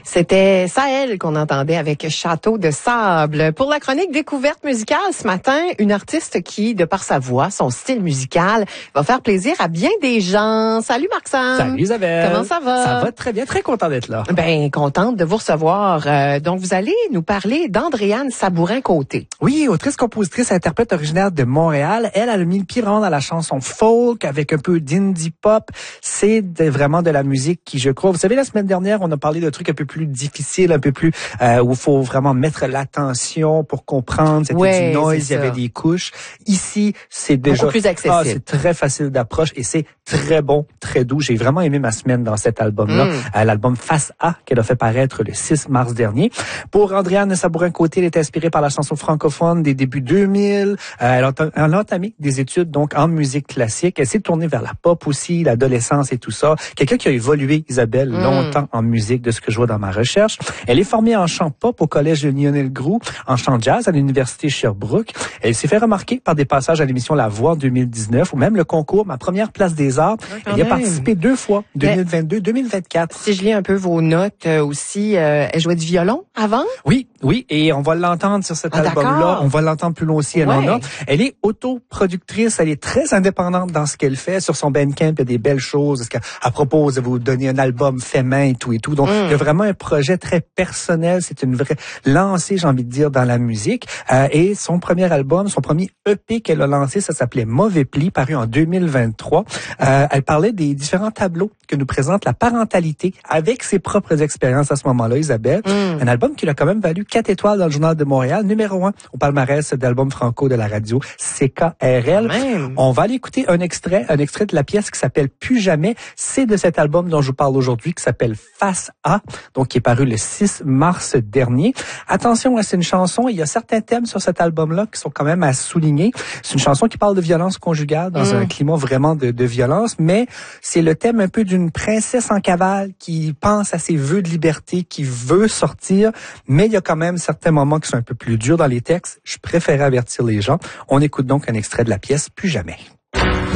C'était Sahel qu'on entendait avec Château de sable. Pour la chronique découverte musicale ce matin, une artiste qui, de par sa voix, son style musical, va faire plaisir à bien des gens. Salut Marc-Sam. Salut Isabelle. Comment ça va? Ça va très bien, très content d'être là. Ben, contente de vous recevoir. Donc, vous allez nous parler d'Andréane Sabourin-Côté. Oui, autrice, compositrice, interprète originaire de Montréal. Elle a mis le pied vraiment dans la chanson folk avec un peu d'indie pop. C'est vraiment de la musique qui, je crois, vous savez, la semaine dernière, on a parlé de trucs un peu plus difficiles, un peu plus où il faut vraiment mettre l'attention pour comprendre. C'était du noise, il y avait des couches. Ici, c'est déjà beaucoup plus accessible. C'est très facile d'approche et c'est très bon, très doux. J'ai vraiment aimé ma semaine dans cet album-là, l'album Face A qu'elle a fait paraître le 6 mars dernier. Pour Andréane Sabourin-Côté, elle est inspirée par la chanson francophone des débuts 2000. Elle a entamé des études donc en musique classique. Elle s'est tournée vers la pop aussi, l'adolescence et tout ça. Quelqu'un qui a évolué, Isabelle, longtemps en musique, de ce que je vois dans ma recherche. Elle est formée en chant pop au collège de Lionel Groulx, en chant jazz à l'université Sherbrooke. Elle s'est fait remarquer par des passages à l'émission La Voix en 2019 ou même le concours Ma première place des arts. Elle y a participé 2 fois, 2022, 2024. Si je lis un peu vos notes aussi, elle jouait du violon avant? Oui, et on va l'entendre sur cet album-là. On va l'entendre plus loin aussi, elle en a. Elle est autoproductrice, elle est très indépendante dans ce qu'elle fait. Sur son Bandcamp, il y a des belles choses. Est-ce qu'elle propose de vous donner un album fait main et tout. Donc, il y a vraiment un projet très personnel. C'est une vraie lancée, j'ai envie de dire, dans la musique. Et son premier album, son premier EP qu'elle a lancé, ça s'appelait Mauvais Pli, paru en 2023. Elle parlait des différents tableaux que nous présente la parentalité avec ses propres expériences à ce moment-là, Isabelle. Un album qui l'a quand même valu 4 étoiles dans le Journal de Montréal, numéro 1 au palmarès d'albums franco de la radio CKRL. On va aller écouter un extrait de la pièce qui s'appelle Plus jamais. C'est de cet album dont je vous parle aujourd'hui, qui s'appelle Face A, donc qui est paru le 6 mars dernier. Attention, c'est une chanson, il y a certains thèmes sur cet album-là qui sont quand même à souligner. C'est une chanson qui parle de violence conjugale dans un climat vraiment de violence, mais c'est le thème un peu d'une princesse en cavale qui pense à ses vœux de liberté, qui veut sortir, mais il y a quand même certains moments qui sont un peu plus durs dans les textes. Je préférais avertir les gens. On écoute donc un extrait de la pièce Plus jamais.